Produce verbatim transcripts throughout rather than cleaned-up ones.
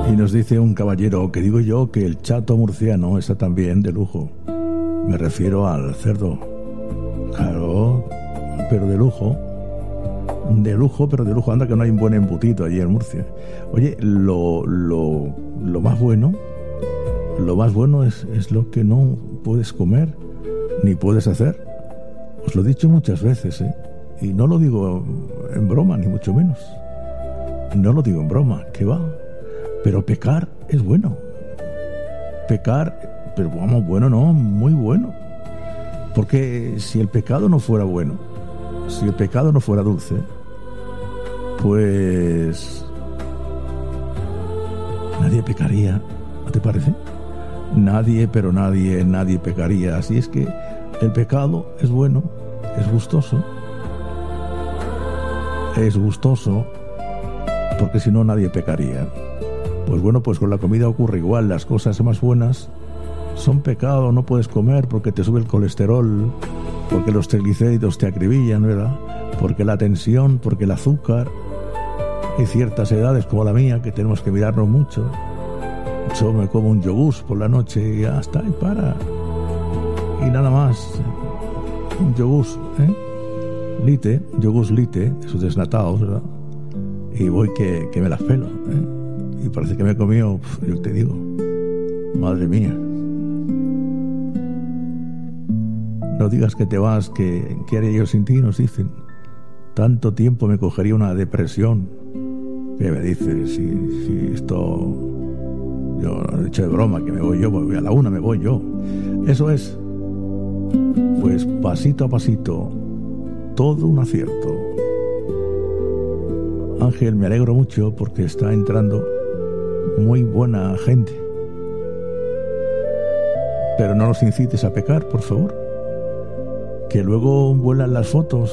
Y nos dice un caballero que digo yo que el chato murciano está también de lujo. Me refiero al cerdo. Claro, pero de lujo. De lujo, pero de lujo. Anda que no hay un buen embutido allí en Murcia. Oye, lo, lo, lo más bueno, lo más bueno es, es lo que no puedes comer ni puedes hacer. Os lo he dicho muchas veces, ¿eh? Y no lo digo en broma, ni mucho menos. No lo digo en broma, ¿qué va? Pero pecar es bueno. Pecar, pero vamos, bueno no, muy bueno. Porque si el pecado no fuera bueno, si el pecado no fuera dulce, pues nadie pecaría, ¿no te parece? Nadie, pero nadie, nadie pecaría. Así es que el pecado es bueno, es gustoso, es gustoso, porque si no nadie pecaría. Pues bueno, pues con la comida ocurre igual. Las cosas más buenas son pecado, no puedes comer porque te sube el colesterol, porque los triglicéridos te acribillan, ¿verdad? Porque la tensión, porque el azúcar. Hay ciertas edades como la mía que tenemos que mirarnos mucho. Yo me como un yogur por la noche y ya está, y para. Y nada más. Un yogur, ¿eh? Lite, yogur lite, esos desnatados, ¿verdad? Y voy que, que me las pelo, ¿eh? Y parece que me he comido, yo te digo, madre mía. No digas que te vas, que ¿qué haré yo sin ti? Nos dicen. Tanto tiempo me cogería una depresión. ¿Qué me dices? Si, si esto... Yo he dicho de broma que me voy yo, porque a la una me voy yo. Eso es. Pues pasito a pasito, todo un acierto. Ángel, me alegro mucho porque está entrando muy buena gente. Pero no nos incites a pecar, por favor. Que luego vuelan las fotos.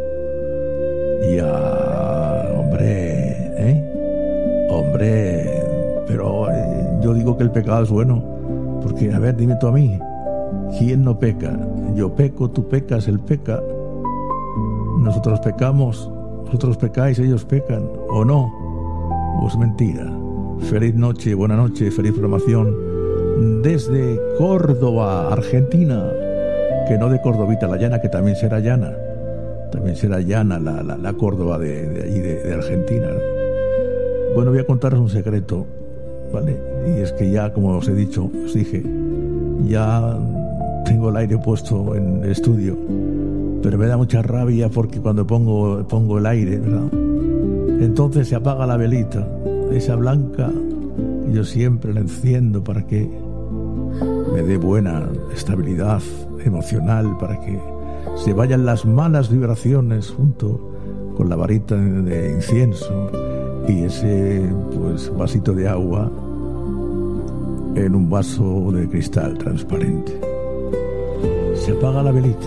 Ya, hombre, ¿eh? Hombre, pero eh, yo digo que el pecado es bueno. Porque, a ver, dime tú a mí, ¿quién no peca? Yo peco, tú pecas, él peca. Nosotros pecamos, vosotros pecáis, ellos pecan, ¿o no? Pues mentira. Feliz noche, buena noche, feliz programación desde Córdoba, Argentina. Que no de Cordovita la llana, que también será llana. También será llana la, la, la Córdoba de, de allí, de, de Argentina. Bueno, voy a contaros un secreto, ¿vale? Y es que ya, como os he dicho, os dije, ya tengo el aire puesto en el estudio, pero me da mucha rabia porque cuando pongo, pongo el aire, ¿verdad? Entonces se apaga la velita, esa blanca, y yo siempre la enciendo para que me dé buena estabilidad emocional, para que se vayan las malas vibraciones junto con la varita de incienso y ese pues vasito de agua en un vaso de cristal transparente. Se apaga la velita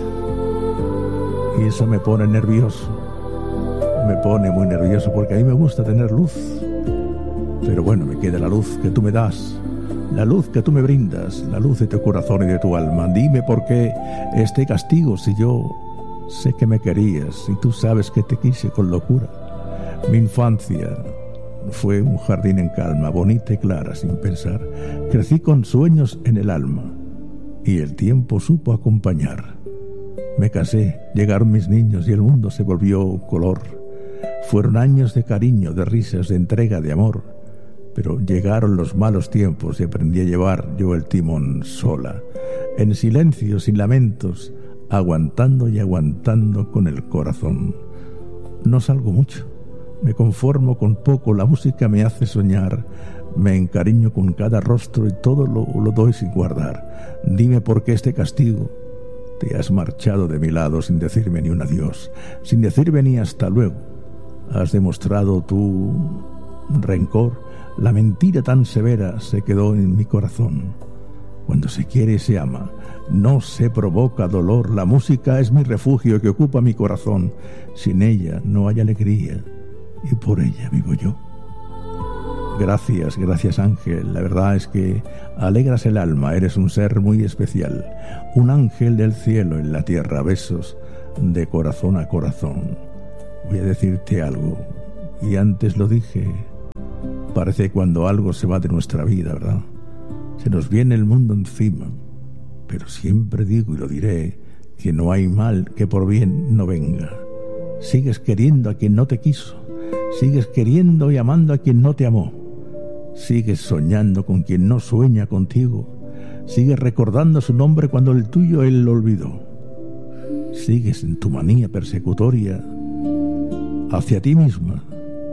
y eso me pone nervioso, me pone muy nervioso porque a mí me gusta tener luz, pero bueno, me queda la luz que tú me das, la luz que tú me brindas, la luz de tu corazón y de tu alma. Dime por qué este castigo si yo sé que me querías y tú sabes que te quise con locura. Mi infancia fue un jardín en calma, bonita y clara, sin pensar. Crecí con sueños en el alma y el tiempo supo acompañar. Me casé, llegaron mis niños y el mundo se volvió color. Fueron años de cariño, de risas, de entrega, de amor. Pero llegaron los malos tiempos y aprendí a llevar yo el timón sola, en silencio, sin lamentos, aguantando y aguantando con el corazón. No salgo mucho, me conformo con poco, la música me hace soñar, me encariño con cada rostro y todo lo, lo doy sin guardar. Dime por qué este castigo. Te has marchado de mi lado sin decirme ni un adiós, sin decirme ni hasta luego. Has demostrado tu rencor. La mentira tan severa se quedó en mi corazón. Cuando se quiere y se ama, no se provoca dolor. La música es mi refugio que ocupa mi corazón. Sin ella no hay alegría y por ella vivo yo. Gracias, gracias Ángel. La verdad es que alegras el alma. Eres un ser muy especial. Un ángel del cielo en la tierra. Besos de corazón a corazón. Voy a decirte algo y antes lo dije. Parece cuando algo se va de nuestra vida, ¿verdad? Se nos viene el mundo encima. Pero siempre digo y lo diré, que no hay mal que por bien no venga. Sigues queriendo a quien no te quiso. Sigues queriendo y amando a quien no te amó. Sigues soñando con quien no sueña contigo. Sigues recordando su nombre cuando el tuyo él lo olvidó. Sigues en tu manía persecutoria hacia ti misma,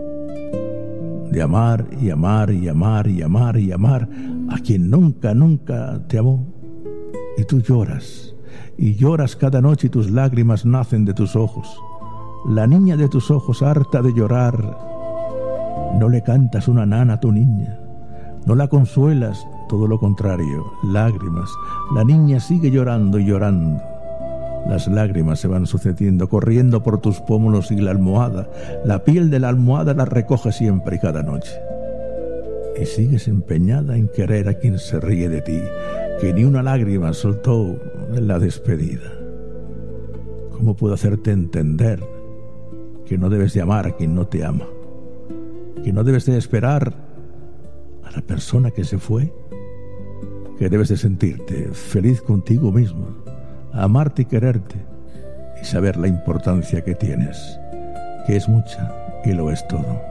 de amar y amar y amar y amar y amar a quien nunca, nunca te amó. Y tú lloras, y lloras cada noche y tus lágrimas nacen de tus ojos. La niña de tus ojos, harta de llorar, no le cantas una nana a tu niña, no la consuelas, todo lo contrario, lágrimas. La niña sigue llorando y llorando. Las lágrimas se van sucediendo, corriendo por tus pómulos y la almohada. La piel de la almohada la recoge siempre y cada noche. Y sigues empeñada en querer a quien se ríe de ti, que ni una lágrima soltó en la despedida. ¿Cómo puedo hacerte entender que no debes de amar a quien no te ama? Que no debes de esperar a la persona que se fue, que debes de sentirte feliz contigo mismo, amarte y quererte y saber la importancia que tienes, que es mucha y lo es todo.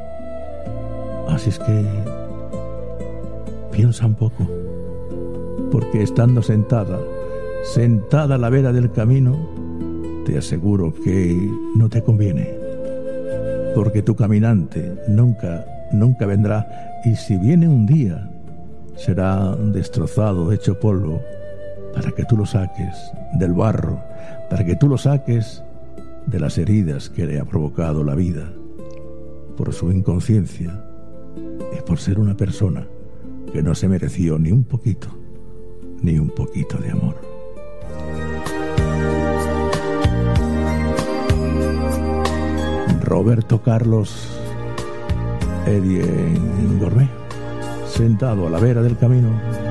Así es que piensa un poco, porque estando sentada, sentada a la vera del camino, te aseguro que no te conviene, porque tu caminante nunca, nunca vendrá, y si viene un día, será destrozado, hecho polvo, para que tú lo saques del barro, para que tú lo saques de las heridas que le ha provocado la vida, por su inconsciencia y por ser una persona que no se mereció ni un poquito, ni un poquito de amor. Roberto Carlos Edie Gourmet, sentado a la vera del camino.